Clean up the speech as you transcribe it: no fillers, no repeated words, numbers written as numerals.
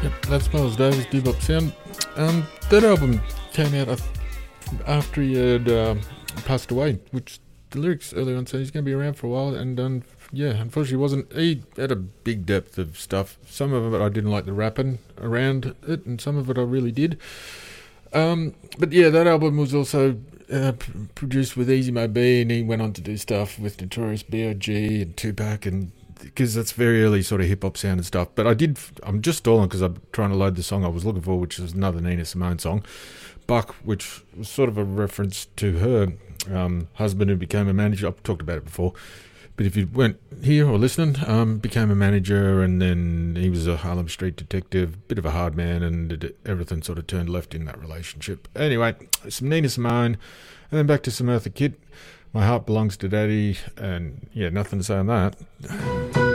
Yep, that's Miles Davis, Bebop Sound. That album came out after he had passed away, which the lyrics earlier on said he's going to be around for a while, and unfortunately wasn't. He had a big depth of stuff. Some of it I didn't like the rapping around it, and some of it I really did. But yeah, that album was also produced with Easy Mo B, and he went on to do stuff with Notorious B.I.G. and Tupac, and because that's very early sort of hip-hop sound and stuff. But I'm just stalling because I'm trying to load the song I was looking for, which is another Nina Simone song, Buck, which was sort of a reference to her husband who became a manager. I've talked about it before. But if you weren't here or listening, became a manager, and then he was a Harlem Street detective, bit of a hard man, and everything sort of turned left in that relationship. Anyway, some Nina Simone, and then back to some Eartha Kitt. My Heart Belongs to Daddy, and yeah, nothing to say on that.